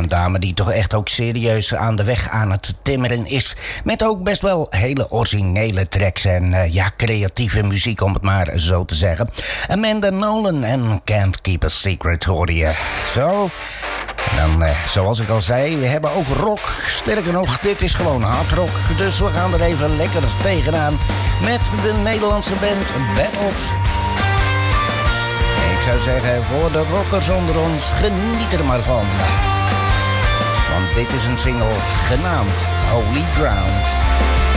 een dame die toch echt ook serieus aan de weg aan het timmeren is. Met ook best wel hele originele tracks en creatieve muziek, om het maar zo te zeggen. Amanda Nolan en Can't Keep a Secret hoorde je. Zo. Dan, zoals ik al zei, we hebben ook rock. Sterker nog, dit is gewoon hard rock. Dus we gaan er even lekker tegenaan met de Nederlandse band Battled. Ik zou zeggen, voor de rockers onder ons, geniet er maar van. Want dit is een single genaamd Holy Ground.